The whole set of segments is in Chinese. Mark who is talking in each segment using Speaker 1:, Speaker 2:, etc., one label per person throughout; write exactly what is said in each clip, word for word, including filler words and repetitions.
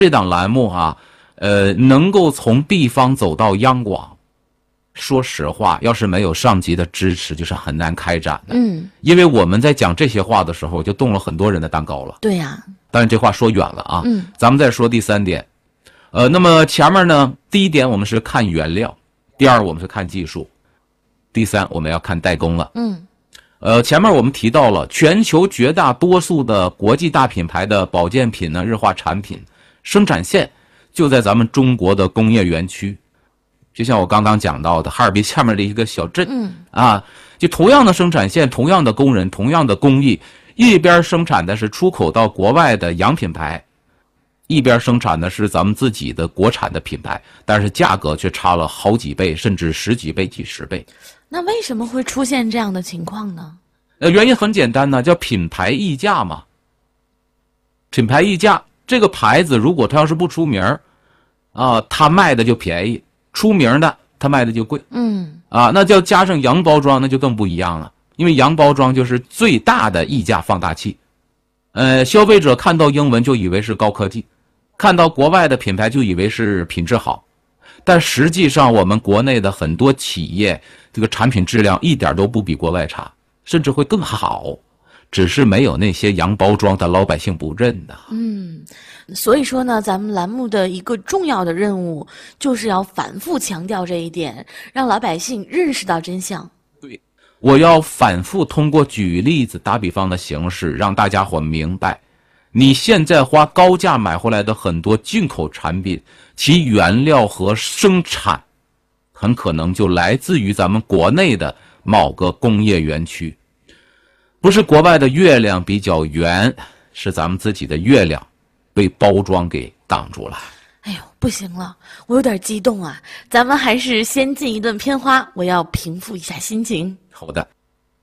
Speaker 1: 这档栏目啊，呃，能够从地方走到央广，说实话，要是没有上级的支持，就是很难开展的。
Speaker 2: 嗯，
Speaker 1: 因为我们在讲这些话的时候，就动了很多人的蛋糕了。
Speaker 2: 对呀、啊。
Speaker 1: 当然这话说远了啊。
Speaker 2: 嗯，
Speaker 1: 咱们再说第三点。呃，那么前面呢，第一点我们是看原料，第二我们是看技术，第三我们要看代工了。
Speaker 2: 嗯。
Speaker 1: 呃，前面我们提到了全球绝大多数的国际大品牌的保健品呢，日化产品生产线就在咱们中国的工业园区，就像我刚刚讲到的哈尔滨下面的一个小镇。
Speaker 2: 嗯
Speaker 1: 啊，就同样的生产线，同样的工人，同样的工艺，一边生产的是出口到国外的洋品牌，一边生产的是咱们自己的国产的品牌，但是价格却差了好几倍，甚至十几倍、几十倍。
Speaker 2: 那为什么会出现这样的情况呢？
Speaker 1: 呃，原因很简单呢，叫品牌溢价嘛。品牌溢价，这个牌子如果它要是不出名儿，啊，它卖的就便宜；出名的，它卖的就贵。
Speaker 2: 嗯，
Speaker 1: 啊，那叫加上洋包装，那就更不一样了。因为洋包装就是最大的溢价放大器。呃，消费者看到英文就以为是高科技，看到国外的品牌就以为是品质好。但实际上，我们国内的很多企业这个产品质量一点都不比国外差，甚至会更好，只是没有那些洋包装的老百姓不认的。
Speaker 2: 嗯，所以说呢，咱们栏目的一个重要的任务就是要反复强调这一点，让老百姓认识到真相。
Speaker 1: 对，我要反复通过举例子、打比方的形式，让大家伙明白，你现在花高价买回来的很多进口产品，其原料和生产很可能就来自于咱们国内的某个工业园区。不是国外的月亮比较圆，是咱们自己的月亮被包装给挡住了。
Speaker 2: 哎呦，不行了，我有点激动啊！咱们还是先进一顿片花，我要平复一下心情。
Speaker 1: 好的。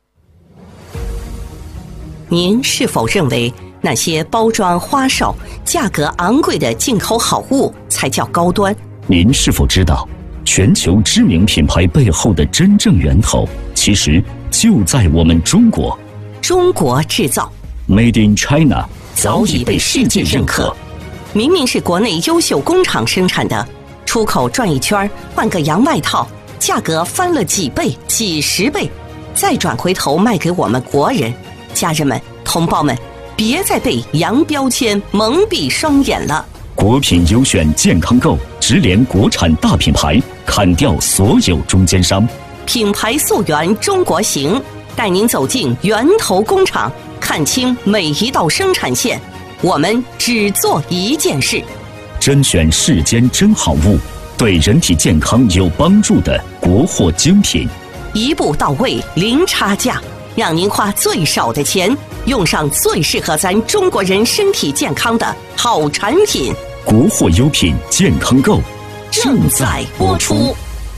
Speaker 3: 您是否认为那些包装花哨、价格昂贵的进口好物才叫高端？
Speaker 4: 您是否知道，全球知名品牌背后的真正源头，其实就在我们中国。
Speaker 3: 中国制造
Speaker 4: Made in China 早已被世界认可。
Speaker 3: 明明是国内优秀工厂生产的，出口转一圈换个洋外套，价格翻了几倍、几十倍，再转回头卖给我们国人。家人们、同胞们，别再被洋标签蒙蔽双眼了。
Speaker 4: 国品优选健康购直连国产大品牌，砍掉所有中间商，
Speaker 3: 品牌溯源中国行，带您走进源头工厂，看清每一道生产线。我们只做一件事，
Speaker 4: 甄选世间真好物，对人体健康有帮助的国货精品，
Speaker 3: 一步到位，零差价，让您花最少的钱，用上最适合咱中国人身体健康的好产品。
Speaker 4: 国货优品健康购
Speaker 3: 正在播出。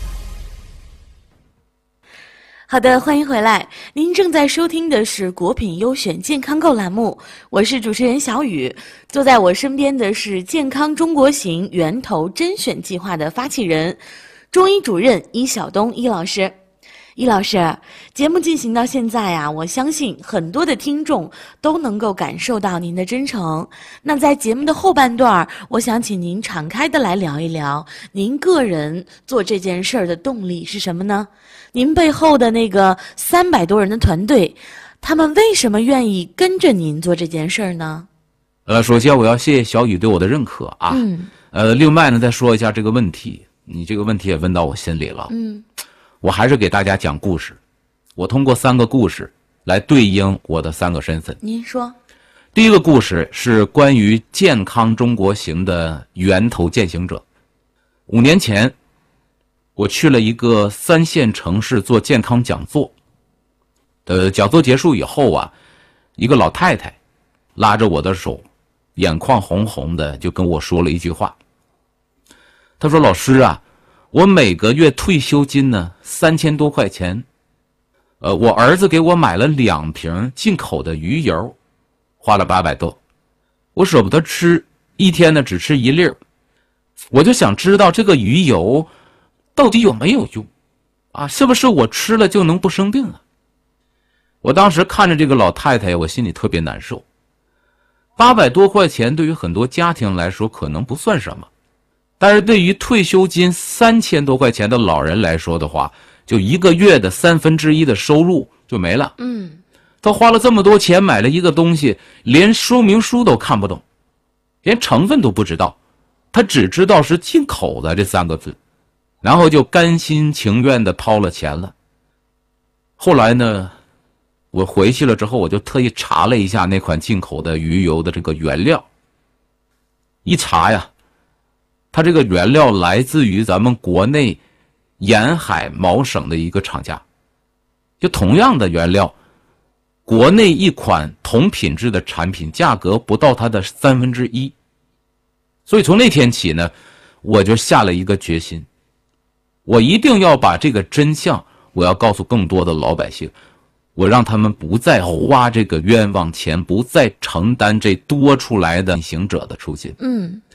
Speaker 2: 好的，欢迎回来。您正在收听的是国品优选健康购栏目，我是主持人小雨。坐在我身边的是健康中国行源头甄选计划的发起人，中医主任伊晓东伊老师。伊老师，节目进行到现在啊，我相信很多的听众都能够感受到您的真诚。那在节目的后半段，我想请您敞开的来聊一聊，您个人做这件事儿的动力是什么呢？您背后的那个三百多人的团队，他们为什么愿意跟着您做这件事儿呢？
Speaker 1: 呃，首先我要谢谢小雨对我的认可啊。
Speaker 2: 嗯。
Speaker 1: 呃，另外呢，再说一下这个问题，你这个问题也问到我心里了。
Speaker 2: 嗯。
Speaker 1: 我还是给大家讲故事，我通过三个故事来对应我的三个身份。
Speaker 2: 您说。
Speaker 1: 第一个故事是关于健康中国行的源头践行者。五年前，我去了一个三线城市做健康讲座。呃，讲座结束以后啊，一个老太太拉着我的手，眼眶红红的，就跟我说了一句话。她说：“老师啊，我每个月退休金呢三千多块钱，呃，我儿子给我买了两瓶进口的鱼油，花了八百多，我舍不得吃，一天呢只吃一粒儿，我就想知道这个鱼油到底有没有用，啊，是不是我吃了就能不生病啊？”我当时看着这个老太太，我心里特别难受。 八百多块钱对于很多家庭来说可能不算什么，但是对于退休金三千多块钱的老人来说的话，就一个月的三分之一的收入就没了。
Speaker 2: 嗯，
Speaker 1: 他花了这么多钱买了一个东西，连说明书都看不懂，连成分都不知道，他只知道是进口的这三个字，然后就甘心情愿的掏了钱了。后来呢，我回去了之后，我就特意查了一下那款进口的鱼油的这个原料。一查呀，它这个原料来自于咱们国内沿海某省的一个厂家。就同样的原料，国内一款同品质的产品价格不到它的三分之一。所以从那天起呢，我就下了一个决心，我一定要把这个真相，我要告诉更多的老百姓，我让他们不再花这个冤枉钱，不再承担这多出来的行者的初心。
Speaker 2: 嗯。